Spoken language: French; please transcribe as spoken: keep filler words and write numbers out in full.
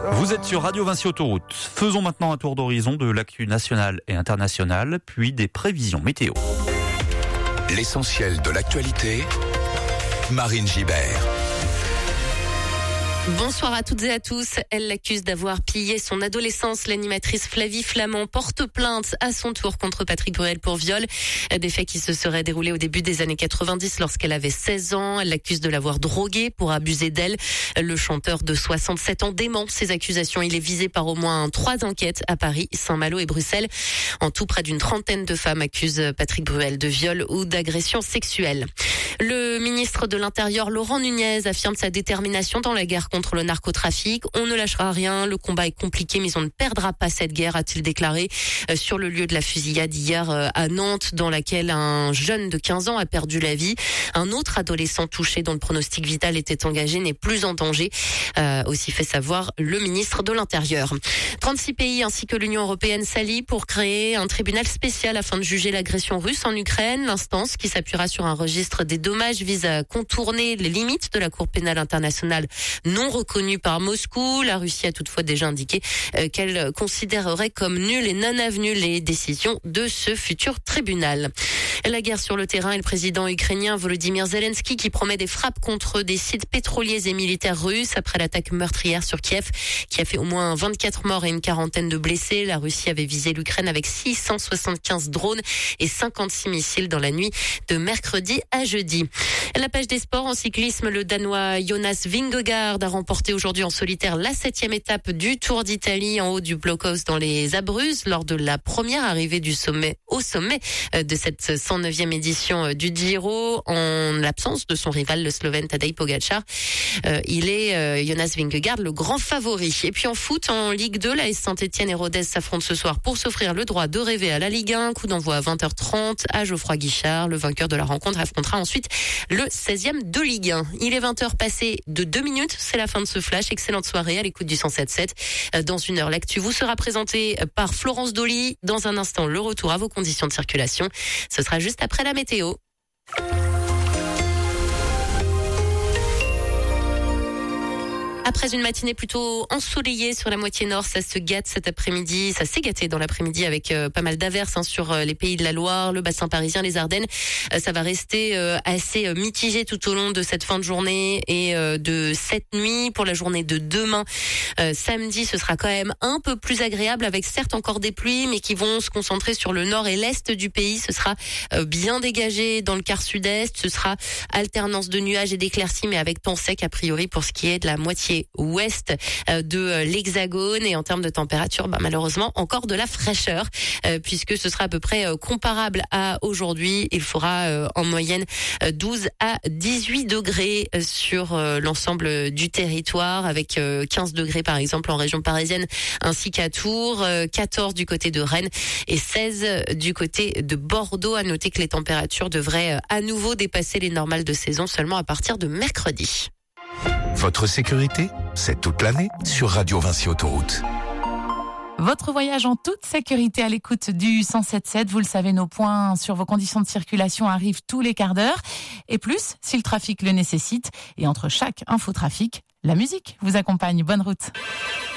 Vous êtes sur Radio Vinci Autoroute. Faisons maintenant un tour d'horizon de l'actu nationale et internationale, puis des prévisions météo. L'essentiel de l'actualité, Marine Gibert. Bonsoir à toutes et à tous. Elle l'accuse d'avoir pillé son adolescence. L'animatrice Flavie Flament porte plainte à son tour contre Patrick Bruel pour viol. Des faits qui se seraient déroulés au début des années quatre-vingt-dix lorsqu'elle avait seize ans. Elle l'accuse de l'avoir droguée pour abuser d'elle. Le chanteur de soixante-sept ans dément ces accusations. Il est visé par au moins trois enquêtes à Paris, Saint-Malo et Bruxelles. En tout, près d'une trentaine de femmes accusent Patrick Bruel de viol ou d'agression sexuelle. Le ministre de l'Intérieur, Laurent Nunez, affirme sa détermination dans la guerre contre le narcotrafic. On ne lâchera rien, le combat est compliqué, mais on ne perdra pas cette guerre, a-t-il déclaré euh, sur le lieu de la fusillade hier euh, à Nantes, dans laquelle un jeune de quinze ans a perdu la vie. Un autre adolescent touché dont le pronostic vital était engagé n'est plus en danger, euh, aussi fait savoir le ministre de l'Intérieur. trente-six pays ainsi que l'Union européenne s'allient pour créer un tribunal spécial afin de juger l'agression russe en Ukraine. L'instance, qui s'appuiera sur un registre des dommages, vise à contourner les limites de la Cour pénale internationale non reconnue par Moscou. La Russie a toutefois déjà indiqué euh, qu'elle considérerait comme nulles et non avenues les décisions de ce futur tribunal. La guerre sur le terrain et le président ukrainien Volodymyr Zelensky qui promet des frappes contre des sites pétroliers et militaires russes après l'attaque meurtrière sur Kiev qui a fait au moins vingt-quatre morts et une quarantaine de blessés. La Russie avait visé l'Ukraine avec six cent soixante-quinze drones et cinquante-six missiles dans la nuit de mercredi à jeudi. La page des sports en cyclisme, le Danois Jonas Vingegaard a remporté aujourd'hui en solitaire la septième étape du Tour d'Italie en haut du blockhaus dans les Abruzzes lors de la première arrivée du sommet au sommet de cette cent neuvième édition du Giro en l'absence de son rival le Slovène Tadej Pogačar. Euh, il est euh, Jonas Vingegaard le grand favori. Et puis en foot, en Ligue deux, l'A S Saint-Etienne et Rodez s'affrontent ce soir pour s'offrir le droit de rêver à la Ligue un. Coup d'envoi à vingt heures trente à Geoffroy Guichard. Le vainqueur de la rencontre affrontera ensuite le seizième de Ligue un. Il est vingt heures passées de deux minutes. C'est la fin de ce flash. Excellente soirée à l'écoute du cent sept sept. Dans une heure, l'actu vous sera présentée par Florence Dolly. Dans un instant, le retour à vos conditions de circulation. Ce sera juste après la météo. Après une matinée plutôt ensoleillée sur la moitié nord, ça se gâte cet après-midi. Ça s'est gâté dans l'après-midi avec euh, pas mal d'averses hein, sur euh, les pays de la Loire, le bassin parisien, les Ardennes. Euh, ça va rester euh, assez euh, mitigé tout au long de cette fin de journée et euh, de cette nuit. Pour la journée de demain, euh, samedi, ce sera quand même un peu plus agréable avec certes encore des pluies, mais qui vont se concentrer sur le nord et l'est du pays. Ce sera euh, bien dégagé dans le quart sud-est. Ce sera alternance de nuages et d'éclaircies, mais avec temps sec a priori pour ce qui est de la moitié ouest de l'Hexagone. Et en termes de température, bah, malheureusement encore de la fraîcheur euh, puisque ce sera à peu près euh, comparable à aujourd'hui. Il fera euh, en moyenne euh, douze à dix-huit degrés euh, sur euh, l'ensemble du territoire, avec euh, quinze degrés par exemple en région parisienne ainsi qu'à Tours, euh, quatorze du côté de Rennes et seize du côté de Bordeaux. À noter que les températures devraient euh, à nouveau dépasser les normales de saison seulement à partir de mercredi. Votre sécurité, c'est toute l'année sur Radio Vinci Autoroute. Votre voyage en toute sécurité à l'écoute du cent sept sept. Vous le savez, nos points sur vos conditions de circulation arrivent tous les quarts d'heure. Et plus, si le trafic le nécessite. Et entre chaque infotrafic, la musique vous accompagne. Bonne route.